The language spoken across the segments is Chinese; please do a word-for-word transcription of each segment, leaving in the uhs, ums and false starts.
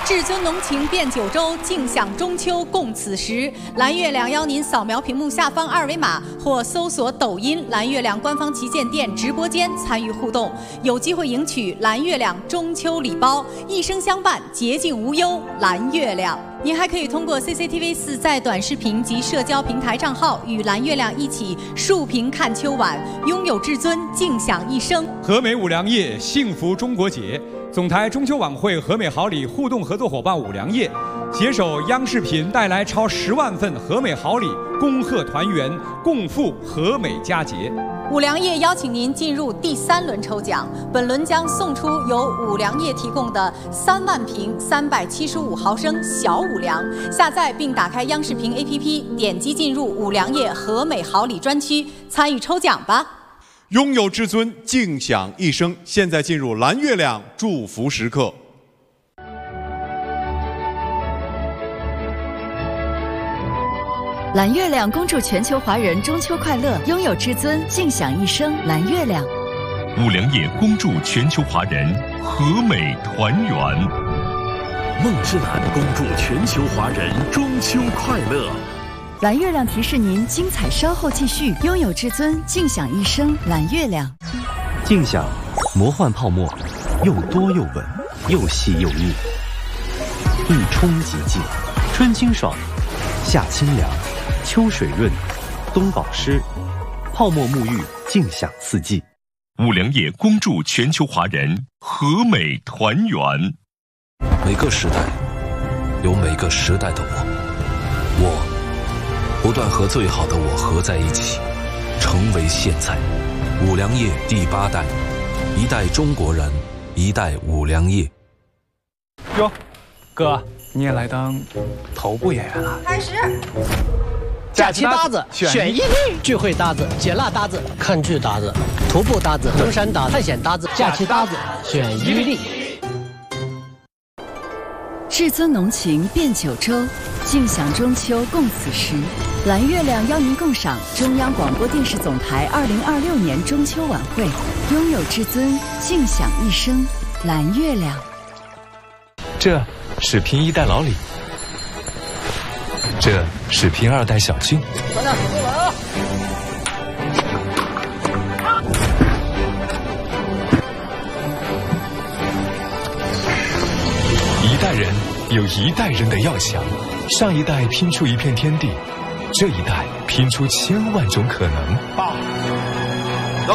至尊浓情变九州，尽享中秋共此时。蓝月亮邀您扫描屏幕下方二维码，或搜索抖音蓝月亮官方旗舰店直播间参与互动，有机会赢取蓝月亮中秋礼包，一生相伴，洁净无忧。蓝月亮。 您还可以通过 C C T V 四在短视频及社交平台账号与蓝月亮一起竖屏看秋晚，拥有至尊，尽享一生。 和美五粮液，幸福中国节。总台中秋晚会和美好礼互动合作伙伴五粮液，携手央视频带来超十万份和美好礼，恭贺团圆，共赴和美佳节。 五粮液邀请您进入第三轮抽奖，本轮将送出由五粮液提供的三万瓶三百七十五毫升小五粮。下载并打开央视频 A P P， 点击进入五粮液和美好礼专区，参与抽奖吧！ 拥有至尊，尽享一生。现在进入蓝月亮祝福时刻。 蓝月亮恭祝全球华人中秋快乐，拥有至尊，尽享一生。蓝月亮， 五粮液恭祝全球华人和美团圆。 梦之蓝恭祝全球华人中秋快乐。 蓝月亮提示您，精彩稍后继续。拥有至尊，尽享一生。蓝月亮， 尽享魔幻泡沫，又多又稳，又细又密，一冲即净，春清爽，夏清凉。 秋水润，冬保湿，泡沫沐浴，尽享四季。 五粮液恭祝全球华人和美团圆。 每个时代有每个时代的我，我不断和最好的我合在一起，成为现在。五粮液第八代，一代中国人，一代五粮液。 哟，哥，你也来当头部演员了？ 开始。 假期搭子选一例，聚会搭子、解辣搭子、看剧搭子、徒步搭子、登山搭子、探险搭子、假期搭子选一例。 至尊浓情变九州，尽享中秋共此时。蓝月亮邀您共赏中央广播电视总台二零二六年中秋晚会，拥有至尊，尽享一生。蓝月亮， 这是拼一代老李。 这是拼二代小俊， 大家过来啊！ 一代人有一代人的要想，上一代拼出一片天地，这一代拼出千万种可能。 爸，走。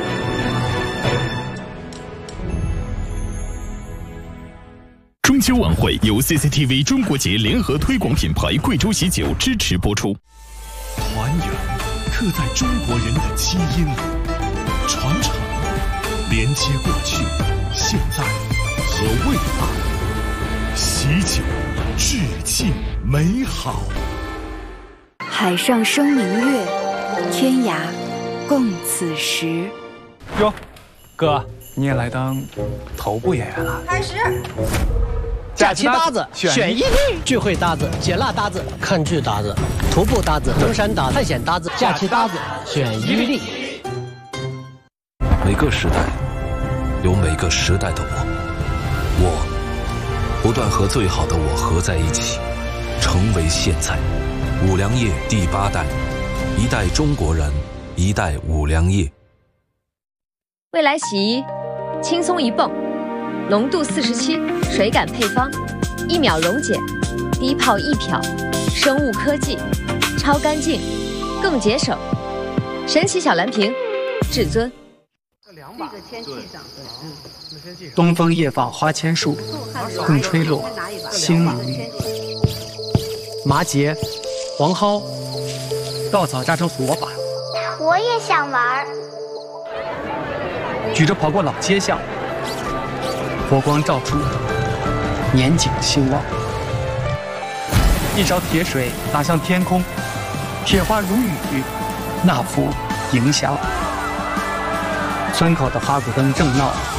中秋晚会由 C C T V 中国节联合推广品牌贵州喜酒支持播出。 团圆刻在中国人的基因里，传承连接过去、现在和未来，喜酒致敬美好。 海上生明月，天涯共此时。 哟，哥，你也来当头部演员了？ 开始。 假期搭子选一例，聚会搭子、解辣搭子、看剧搭子、徒步搭子、登山搭子、探险搭子、假期搭子选一例。 每个时代有每个时代的我，我不断和最好的我合在一起，成为现在。五粮液第八代，一代中国人，一代五粮液。 未来洗衣，轻松一泵。 浓度四十七，水感配方，一秒溶解，低泡一漂，生物科技，超干净，更节省。神奇小蓝瓶，至尊。 这个天气上， 东风夜放花千树，更吹落，心如玉。麻结、黄蒿、稻草扎成锁把， 我也想玩。 举着跑过老街巷。 火光照出，年景兴旺。一勺铁水打向天空，铁花如雨，那幅迎祥。村口的花鼓灯正闹。